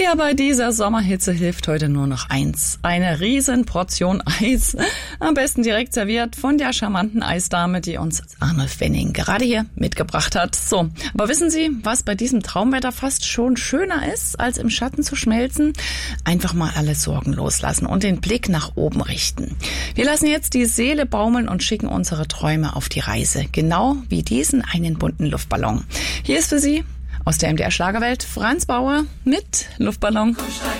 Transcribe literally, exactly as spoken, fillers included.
Ja, bei dieser Sommerhitze hilft heute nur noch eins. Eine riesen Portion Eis. Am besten direkt serviert von der charmanten Eisdame, die uns Arnulf Wenning gerade hier mitgebracht hat. So, aber wissen Sie, was bei diesem Traumwetter fast schon schöner ist, als im Schatten zu schmelzen? Einfach mal alle Sorgen loslassen und den Blick nach oben richten. Wir lassen jetzt die Seele baumeln und schicken unsere Träume auf die Reise. Genau wie diesen einen bunten Luftballon. Hier ist für Sie aus der M D R Schlagerwelt Franz Bauer mit Luftballon.